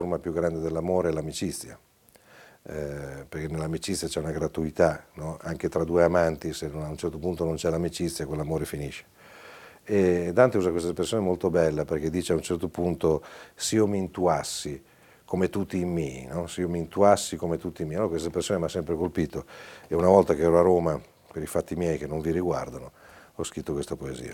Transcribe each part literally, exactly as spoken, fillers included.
forma più grande dell'amore è l'amicizia, eh, perché nell'amicizia c'è una gratuità, no? Anche tra due amanti, se a un certo punto non c'è l'amicizia, quell'amore finisce. E Dante usa questa espressione molto bella perché dice a un certo punto: se io mi intuassi come tutti i miei, no? Se io mi intuassi come tutti i miei. Allora, questa espressione mi ha sempre colpito e una volta che ero a Roma, per i fatti miei che non vi riguardano, ho scritto questa poesia.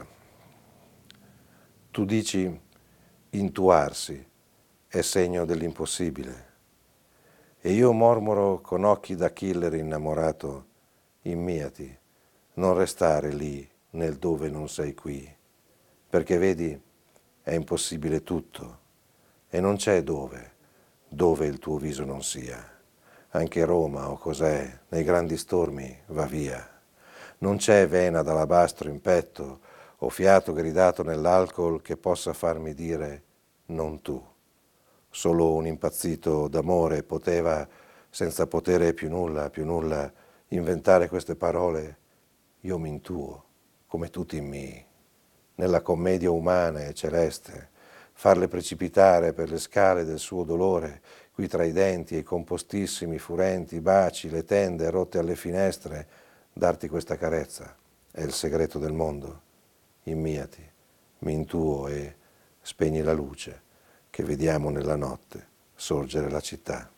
Tu dici intuarsi è segno dell'impossibile e io mormoro con occhi da killer innamorato: immiati, non restare lì nel dove non sei qui, perché vedi è impossibile tutto e non c'è dove, dove il tuo viso non sia. Anche Roma o cos'è, nei grandi stormi va via. Non c'è vena d'alabastro in petto o fiato gridato nell'alcol che possa farmi dire non tu. Solo un impazzito d'amore poteva, senza potere più nulla, più nulla, inventare queste parole. Io mi intuo, come tutti i miei, nella commedia umana e celeste, farle precipitare per le scale del suo dolore, qui tra i denti e i compostissimi furenti baci, le tende rotte alle finestre, darti questa carezza è il segreto del mondo. Immiati, mi intuo e spegni la luce che vediamo nella notte sorgere la città.